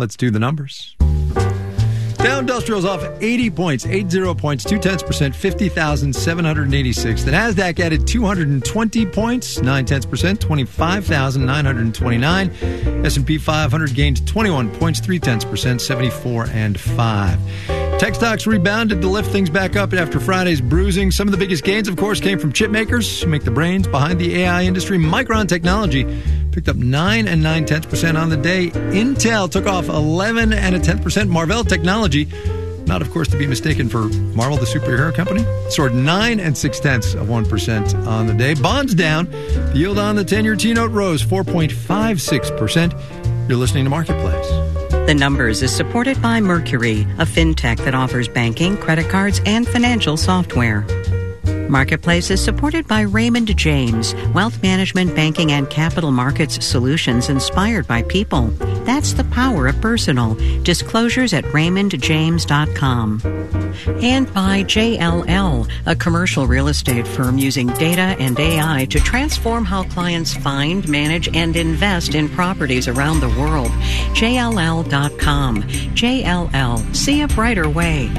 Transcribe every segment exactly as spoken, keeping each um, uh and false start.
let's do the numbers. Dow Industrial's off eighty points, eighty points, two tenths percent, fifty thousand seven hundred eighty-six. The NASDAQ added two hundred twenty points, nine tenths percent, twenty-five thousand nine hundred twenty-nine. S and P five hundred gained twenty-one points, three tenths percent, seventy-four and five. Tech stocks rebounded to lift things back up after Friday's bruising. Some of the biggest gains, of course, came from chip makers who make the brains behind the A I industry. Micron Technology picked up nine and nine tenths percent on the day. Intel took off eleven and a tenth percent. Marvell Technology, not of course to be mistaken for Marvel, the superhero company, soared nine and six tenths of one percent on the day. Bonds down. The yield on the ten-year T-note rose four point five six percent. You're listening to Marketplace. The Numbers is supported by Mercury, a fintech that offers banking, credit cards, and financial software. Marketplace is supported by Raymond James, wealth management, banking, and capital markets solutions inspired by people. That's the power of personal. Disclosures at raymond james dot com. And by J L L, a commercial real estate firm using data and A I to transform how clients find, manage, and invest in properties around the world. J L L dot com. J L L. See a brighter way.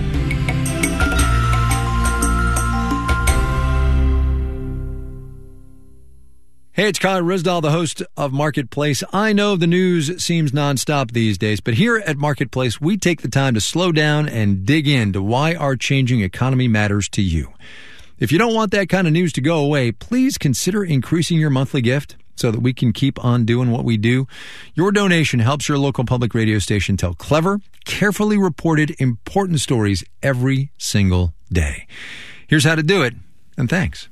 Hey, it's Kai Ryssdal, the host of Marketplace. I know the news seems nonstop these days, but here at Marketplace, we take the time to slow down and dig into why our changing economy matters to you. If you don't want that kind of news to go away, please consider increasing your monthly gift so that we can keep on doing what we do. Your donation helps your local public radio station tell clever, carefully reported, important stories every single day. Here's how to do it, and thanks.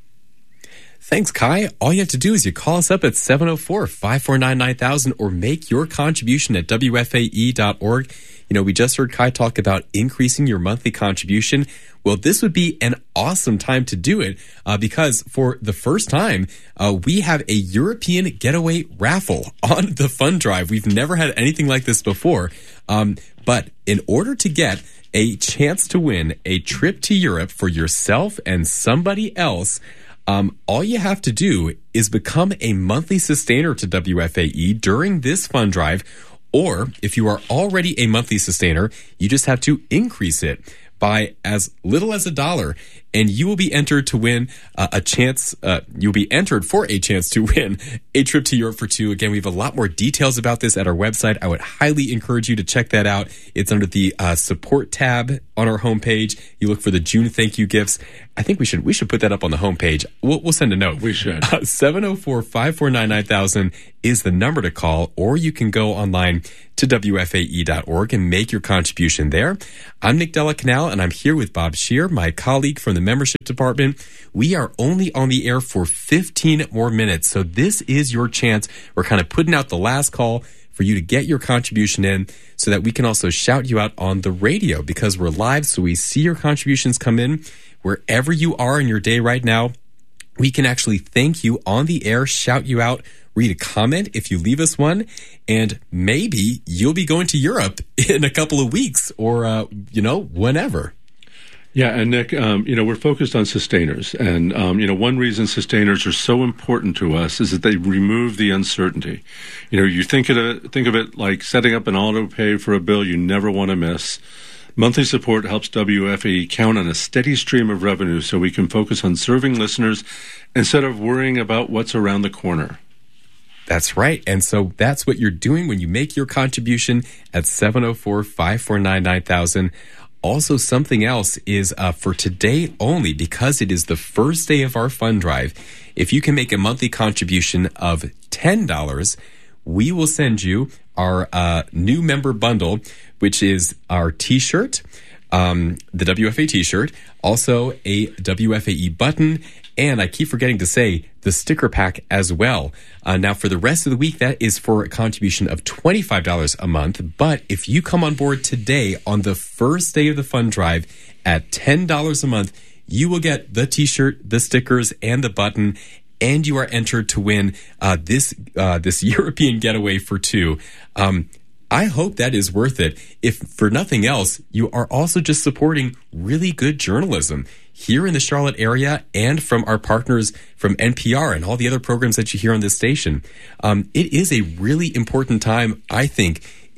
Thanks, Kai. All you have to do is you call us up at seven oh four, five four nine, nine thousand or make your contribution at W F A E dot org. You know, we just heard Kai talk about increasing your monthly contribution. Well, this would be an awesome time to do it uh, because for the first time, uh, we have a European getaway raffle on the fund drive. We've never had anything like this before. Um, but in order to get a chance to win a trip to Europe for yourself and somebody else, Um, all you have to do is become a monthly sustainer to W F A E during this fund drive, or if you are already a monthly sustainer, you just have to increase it by as little as a dollar, and you will be entered to win uh, a chance. Uh, you'll be entered for a chance to win a trip to Europe for two. Again, we have a lot more details about this at our website. I would highly encourage you to check that out. It's under the uh, support tab on our homepage. You look for the June thank you gifts. I think we should we should put that up on the homepage. We'll, we'll send a note. We should. Uh, seven oh four, five four nine, nine thousand is the number to call, or you can go online to W F A E dot org and make your contribution there. I'm Nick Della Canal, and I'm here with Bob Scheer, my colleague from the membership department. We are only on the air for fifteen more minutes, so this is your chance. We're kind of putting out the last call for you to get your contribution in so that we can also shout you out on the radio because we're live, so we see your contributions come in. Wherever you are in your day right now, we can actually thank you on the air, shout you out, read a comment if you leave us one, and maybe you'll be going to Europe in a couple of weeks or, uh, you know, whenever. Yeah, and Nick, um, you know, we're focused on sustainers. And, um, you know, one reason sustainers are so important to us is that they remove the uncertainty. You know, you think of it, think of it like setting up an auto pay for a bill you never want to miss. Monthly support helps W F A E count on a steady stream of revenue so we can focus on serving listeners instead of worrying about what's around the corner. That's right. And so that's what you're doing when you make your contribution at seven oh four, five four nine, nine thousand. Also, something else is uh, for today only, because it is the first day of our fund drive. If you can make a monthly contribution of ten dollars, we will send you our uh, new member bundle, which is our T-shirt, um, the W F A T-shirt, also a W F A E button, and I keep forgetting to say the sticker pack as well. Uh, now, for the rest of the week, that is for a contribution of twenty-five dollars a month. But if you come on board today on the first day of the fund drive at ten dollars a month, you will get the T-shirt, the stickers, and the button, and you are entered to win uh, this uh, this European getaway for two. Um, I hope that is worth it. If for nothing else, you are also just supporting really good journalism here in the Charlotte area and from our partners from N P R and all the other programs that you hear on this station. Um, it is a really important time, I think,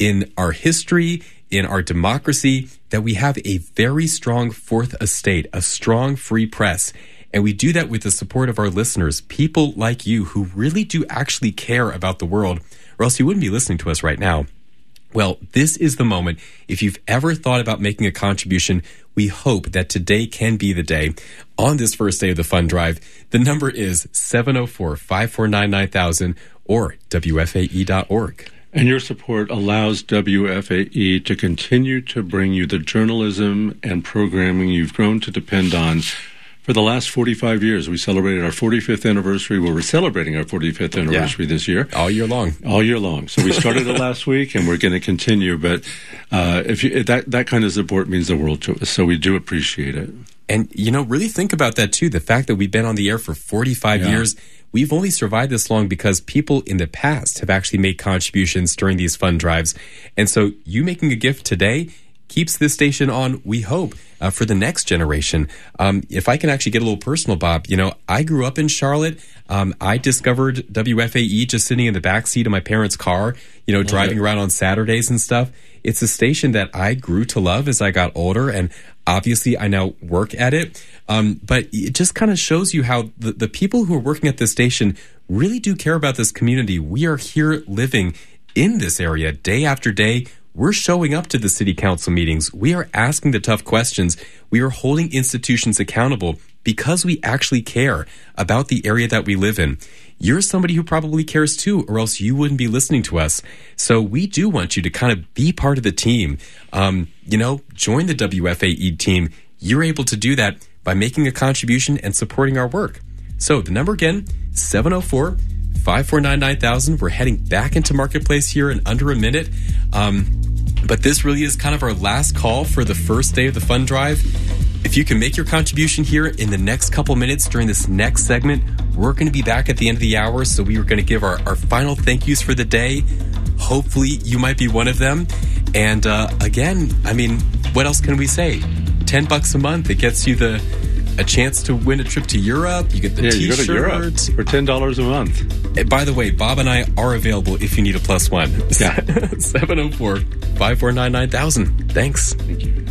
in our history, in our democracy, that we have a very strong fourth estate, a strong free press. And we do that with the support of our listeners, people like you who really do actually care about the world, or else you wouldn't be listening to us right now. Well, this is the moment. If you've ever thought about making a contribution, we hope that today can be the day. On this first day of the fund drive, the number is seven oh four, five four nine, nine thousand or W F A E dot org. And your support allows W F A E to continue to bring you the journalism and programming you've grown to depend on. For the last forty-five years, we celebrated our forty-fifth anniversary. Well, we're celebrating our forty-fifth anniversary yeah. this year. All year long. All year long. So we started it last week, and we're going to continue. But uh, if, you, if that, that kind of support means the world to us, so we do appreciate it. And, you know, really think about that, too. The fact that we've been on the air for forty-five yeah. years, we've only survived this long because people in the past have actually made contributions during these fund drives. And so you making a gift today keeps this station on, we hope, uh, for the next generation. Um, if I can actually get a little personal, Bob, you know, I grew up in Charlotte. Um, I discovered W F A E just sitting in the backseat of my parents' car, you know, okay. driving around on Saturdays and stuff. It's a station that I grew to love as I got older, and obviously I now work at it. Um, but it just kind of shows you how the, the people who are working at this station really do care about this community. We are here living in this area day after day. We're showing up to the city council meetings. We are asking the tough questions. We are holding institutions accountable because we actually care about the area that we live in. You're somebody who probably cares too, or else you wouldn't be listening to us. So we do want you to kind of be part of the team. Um, you know, join the W F A E team. You're able to do that by making a contribution and supporting our work. So the number again, seven oh four, five four nine, nine thousand. We're heading back into Marketplace here in under a minute. Um, but this really is kind of our last call for the first day of the fund drive. If you can make your contribution here in the next couple minutes during this next segment, we're going to be back at the end of the hour. So we are going to give our, our final thank yous for the day. Hopefully you might be one of them. And uh, again, I mean, what else can we say? Ten bucks a month. It gets you the a chance to win a trip to Europe. You get the yeah, T-shirt. You go to Europe for ten dollars a month. And by the way, Bob and I are available if you need a plus one. Yeah. seven oh four, five four nine, nine thousand. Thanks. Thank you.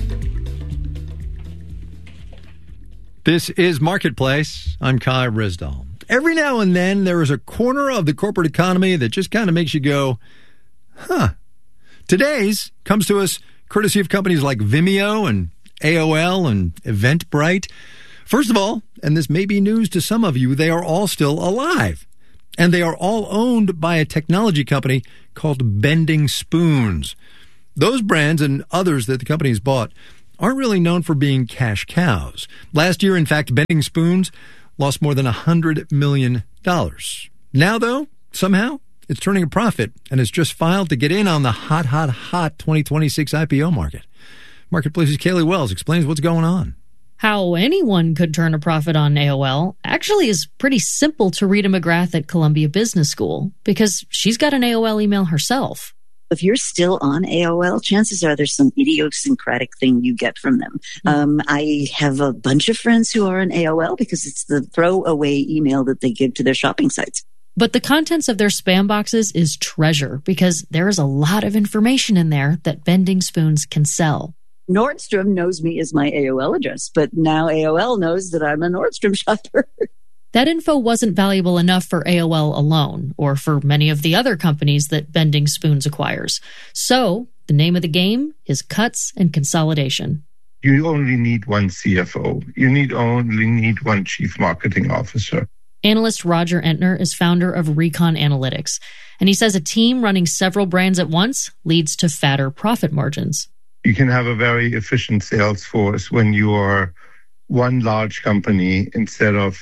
This is Marketplace. I'm Kai Risdall. Every now and then, there is a corner of the corporate economy that just kind of makes you go, huh. Today's comes to us courtesy of companies like Vimeo and A O L and Eventbrite. First of all, and this may be news to some of you, they are all still alive. And they are all owned by a technology company called Bending Spoons. Those brands and others that the company has bought aren't really known for being cash cows. Last year, in fact, Bending Spoons lost more than one hundred million dollars. Now, though, somehow, it's turning a profit and has just filed to get in on the hot, hot, hot twenty twenty-six I P O market. Marketplace's Kaylee Wells explains what's going on. How anyone could turn a profit on A O L actually is pretty simple to Rita McGrath at Columbia Business School, because she's got an A O L email herself. If you're still on A O L, chances are there's some idiosyncratic thing you get from them. Mm-hmm. Um, I have a bunch of friends who are on A O L because it's the throwaway email that they give to their shopping sites. But the contents of their spam boxes is treasure, because there is a lot of information in there that Bending Spoons can sell. Nordstrom knows me as my A O L address, but now A O L knows that I'm a Nordstrom shopper. That info wasn't valuable enough for A O L alone, or for many of the other companies that Bending Spoons acquires. So, the name of the game is cuts and consolidation. You only need one C F O. You need only need one chief marketing officer. Analyst Roger Entner is founder of Recon Analytics, and he says a team running several brands at once leads to fatter profit margins. You can have a very efficient sales force when you are one large company instead of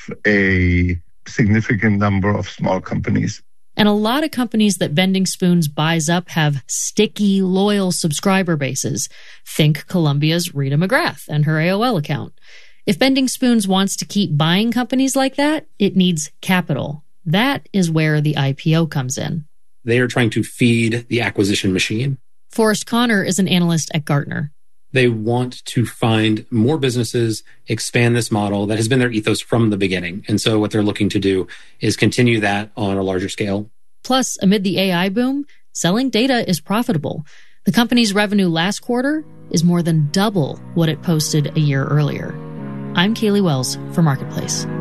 a significant number of small companies. And a lot of companies that Bending Spoons buys up have sticky, loyal subscriber bases. Think Columbia's Rita McGrath and her A O L account. If Bending Spoons wants to keep buying companies like that, it needs capital. That is where the I P O comes in. They are trying to feed the acquisition machine. Forrest Connor is an analyst at Gartner. They want to find more businesses, expand this model that has been their ethos from the beginning. And so what they're looking to do is continue that on a larger scale. Plus, amid the A I boom, selling data is profitable. The company's revenue last quarter is more than double what it posted a year earlier. I'm Kaylee Wells for Marketplace.